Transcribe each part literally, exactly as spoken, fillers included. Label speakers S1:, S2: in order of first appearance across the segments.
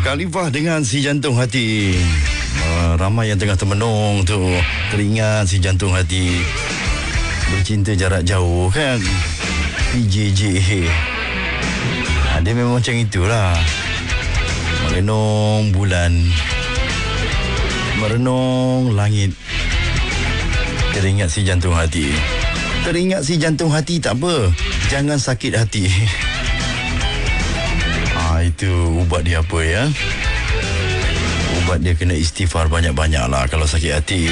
S1: Khalifah dengan Si Jantung Hati. uh, Ramai yang tengah termenung tu, teringat Si Jantung Hati, bercinta jarak jauh kan, P J J. ha, Dia memang macam itulah, merenung bulan, merenung langit, teringat Si Jantung Hati. Teringat Si Jantung Hati tak apa, jangan sakit hati. Ah, itu ubat dia apa ya? Ubat dia kena istighfar banyak-banyak lah kalau sakit hati.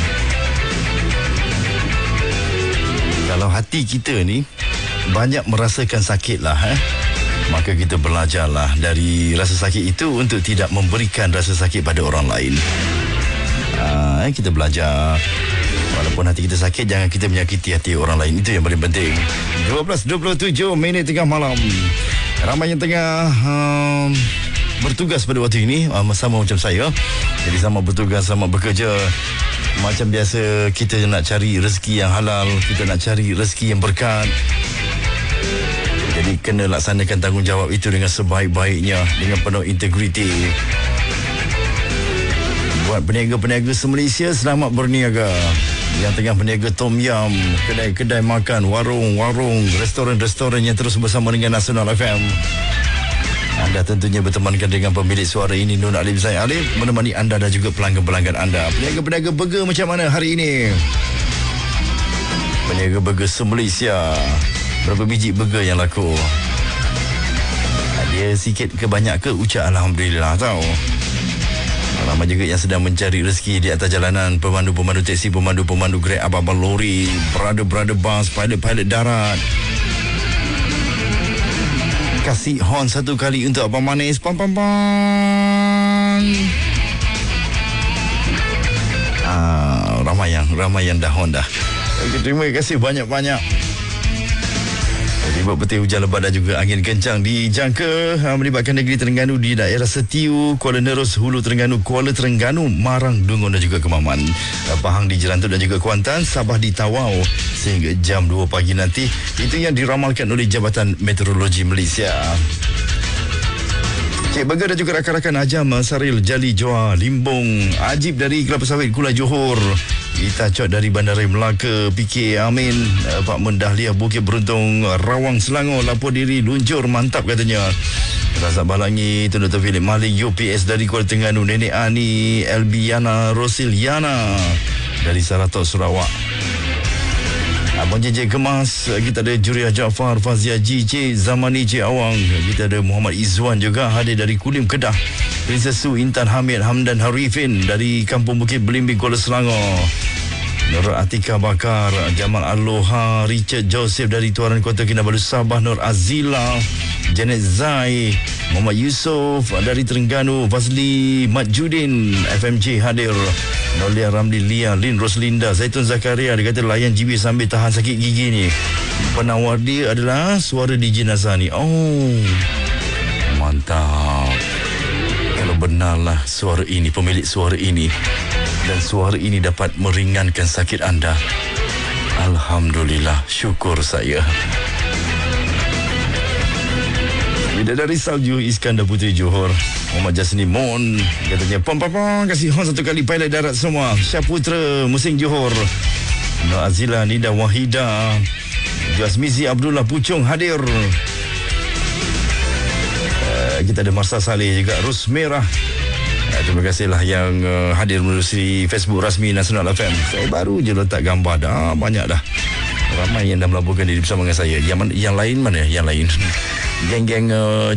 S1: Kalau hati kita ni banyak merasakan sakit lah, eh? maka kita belajarlah dari rasa sakit itu untuk tidak memberikan rasa sakit pada orang lain. Ah, eh, kita belajar. Walaupun hati kita sakit, jangan kita menyakiti hati orang lain. Itu yang paling penting. dua belas dua puluh tujuh minit tengah malam. Ramai yang tengah um, bertugas pada waktu ini, um, sama macam saya. Jadi sama bertugas, sama bekerja. Macam biasa, kita nak cari rezeki yang halal, kita nak cari rezeki yang berkat. Jadi kena laksanakan tanggungjawab itu dengan sebaik-baiknya, dengan penuh integriti. Buat peniaga-peniaga se-Malaysia, selamat berniaga. Yang tengah berniaga tom yum, kedai-kedai makan, warung-warung, restoran-restoran yang terus bersama dengan Nasional F M. Anda tentunya bertemankan dengan pemilik suara ini, Nur Alif Zaid Alif, menemani anda dan juga pelanggan-pelanggan anda. Peniaga-peniaga burger macam mana hari ini? Peniaga burger se-Malaysia, berapa biji burger yang laku? Dia sikit ke banyak ke, ucap Alhamdulillah tau. Ramai juga yang sedang mencari rezeki di atas jalanan. Pemandu-pemandu teksi, pemandu-pemandu Grab, abang-abang lori, brother-brother bus, pilot-pilot darat. Kasih horn satu kali untuk Abang Manis. Pam pam pam. Ah, ramai yang ramai yang dah horn dah. Okay, terima kasih banyak-banyak. Tiba petir hujan lebat dan juga angin kencang dijangka ha, melibatkan negeri Terengganu di daerah Setiu, Kuala Nerus, Hulu Terengganu, Kuala Terengganu, Marang, Dungun dan juga Kemaman, Pahang di Jerantuk dan juga Kuantan, Sabah di Tawau sehingga jam dua pagi nanti. Itu yang diramalkan oleh Jabatan Meteorologi Malaysia. Cik Burger dan juga rakan-rakan Ajam, Saril, Jali, Joa, Limbung, Ajib dari Kelapa Sawit, Kulai Johor, Ita Cot dari Bandaraya Melaka, P K Amin, Pak Mendahliah, Bukit Beruntung, Rawang, Selangor, lapor diri, luncur, mantap katanya. Razak Balangi, Tun Doktor Philip Malik, U P S dari Kuala Terengganu, Nenek Ani, Elbiana, Rosiliana dari Saratok, Sarawak. Abang J J Kemas, kita ada Juriah Jaafar, Fazia G J, Zamani J Awang, kita ada Muhammad Izzuan juga hadir dari Kulim, Kedah. Princess Su, Intan Hamid, Hamdan Harifin dari Kampung Bukit Belimbing, Kuala Selangor. Nur Atika Bakar, Jamal Aloha, Richard Joseph dari Tuaran Kota Kinabalu, Sabah, Nur Azila, Janet Zai, Muhammad Yusof dari Terengganu, Fazli Majudin, F M J hadir. Nolia Ramli Lia, Lin Roslinda, Zaitun Zakaria, dia kata layan G B sambil tahan sakit gigi ni. Penawar dia adalah suara D J Nazani. Oh, mantap. Kalau benarlah suara ini, pemilik suara ini, dan suara ini dapat meringankan sakit anda, Alhamdulillah, syukur saya. Bidadari Salju, Iskandar Puteri Johor, Muhammad Jasni Mon, katanya pam pam pam, kasih horn satu kali pilot darat semua. Syaputra, Musing Johor, Nur Azila, Nida Wahida, Jasmizi Abdullah Pucung hadir. Uh, kita ada Marsa Saleh juga, Rus Merah. Uh, terima kasihlah yang uh, hadir melalui Facebook rasmi Nasional F M. Saya baru je letak gambar dah, banyak dah. Ramai yang dah melaporkan diri bersama dengan saya. Yang, yang lain mana? Yang lain. Geng-geng uh,